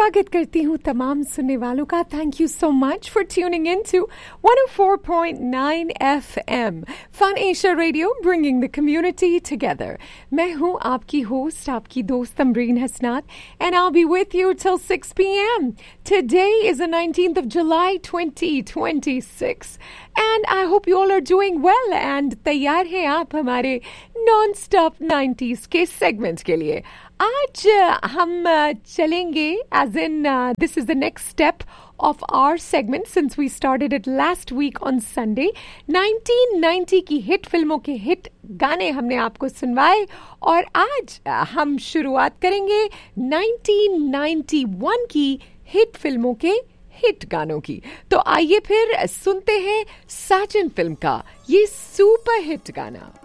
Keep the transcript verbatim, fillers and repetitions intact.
स्वागत करती हूँ तमाम सुनने वालों का. Thank you so much for tuning in to one oh four point nine F M Fun Asia Radio, bringing the community together. मैं हूँ आपकी होस्ट, आपकी दोस्त तमरीन हसनात, and I'll be with you till six p.m. Today is the nineteenth of July twenty twenty-six, and I hope you all are doing well and तैयार हैं आप हमारे non-stop nineties के segment के लिए. आज हम चलेंगे as in uh, this is the next step of our segment since we started it last week on Sunday. nineteen ninety की हिट फिल्मों के हिट गाने हमने आपको सुनवाए और आज हम शुरुआत करेंगे nineteen ninety-one की हिट फिल्मों के हिट गानों की. तो आइए फिर सुनते हैं साजन फिल्म का ये सुपर हिट गाना.